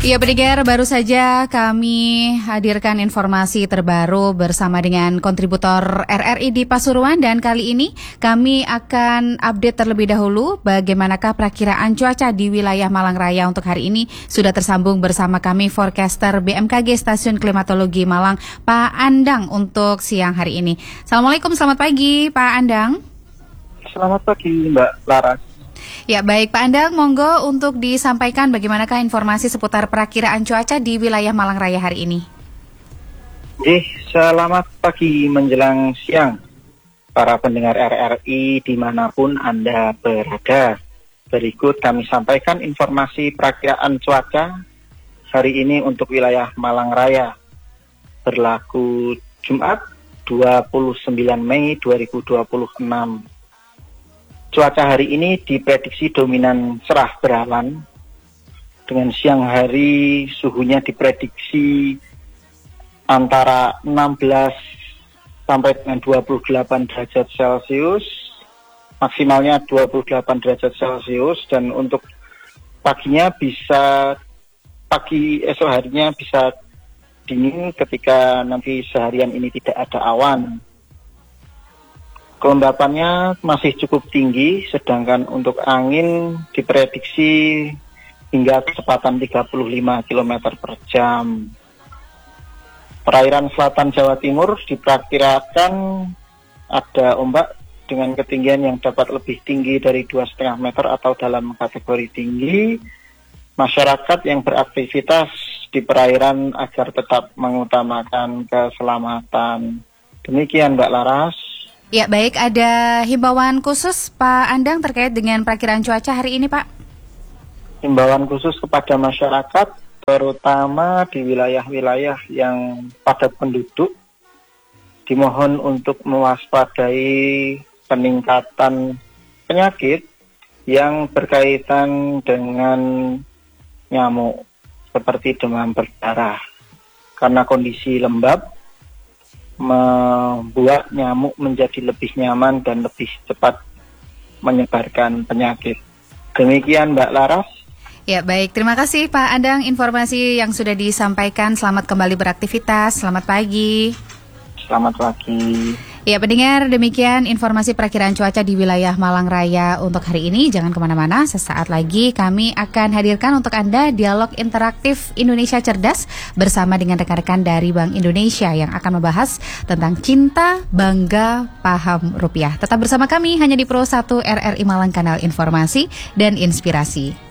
Ya, pendengar, baru saja kami hadirkan informasi terbaru bersama dengan kontributor RRI di Pasuruan, dan kali ini kami akan update terlebih dahulu bagaimanakah perakiraan cuaca di wilayah Malang Raya untuk hari ini. Sudah tersambung bersama kami forecaster BMKG Stasiun Klimatologi Malang, Pak Andang, untuk siang hari ini. Assalamualaikum, selamat pagi Pak Andang. Selamat pagi Mbak Laras. Ya, baik Pak Andang, monggo untuk disampaikan bagaimanakah informasi seputar perakiraan cuaca di wilayah Malang Raya hari ini. Selamat pagi menjelang siang para pendengar RRI dimanapun Anda berada. Berikut kami sampaikan informasi perakiraan cuaca hari ini untuk wilayah Malang Raya. Berlaku Jumat 29 Mei 2026. Cuaca hari ini diprediksi dominan cerah berawan. Dengan siang hari suhunya diprediksi antara 16 sampai dengan 28 derajat Celcius. Maksimalnya 28 derajat Celcius, dan untuk paginya pagi esok harinya bisa dingin ketika nanti seharian ini tidak ada awan. Kelembapannya masih cukup tinggi, sedangkan untuk angin diprediksi hingga kecepatan 35 km per jam. Perairan selatan Jawa Timur diperkirakan ada ombak dengan ketinggian yang dapat lebih tinggi dari 2,5 meter atau dalam kategori tinggi. Masyarakat yang beraktivitas di perairan agar tetap mengutamakan keselamatan. Demikian Mbak Laras. Ya, baik, ada himbauan khusus Pak Andang terkait dengan perakiraan cuaca hari ini, Pak? Himbauan khusus kepada masyarakat, terutama di wilayah-wilayah yang padat penduduk, dimohon untuk mewaspadai peningkatan penyakit yang berkaitan dengan nyamuk, seperti demam berdarah. Karena kondisi lembab membuat nyamuk menjadi lebih nyaman dan lebih cepat menyebarkan penyakit. Demikian Mbak Laras. Ya, baik, terima kasih Pak Andang informasi yang sudah disampaikan. Selamat kembali beraktivitas. Selamat pagi. Selamat pagi. Ya, pendengar, demikian informasi perakiraan cuaca di wilayah Malang Raya untuk hari ini. Jangan kemana-mana, sesaat lagi kami akan hadirkan untuk Anda dialog interaktif Indonesia Cerdas bersama dengan rekan-rekan dari Bank Indonesia yang akan membahas tentang cinta, bangga, paham rupiah. Tetap bersama kami hanya di Pro 1 RRI Malang, kanal informasi dan inspirasi.